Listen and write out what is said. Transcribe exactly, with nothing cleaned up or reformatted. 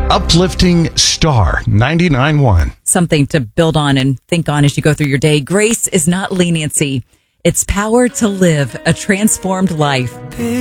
Uplifting Star ninety-nine point one. Something to build on and think on as you go through your day. Grace is not leniency. It's power to live a transformed life.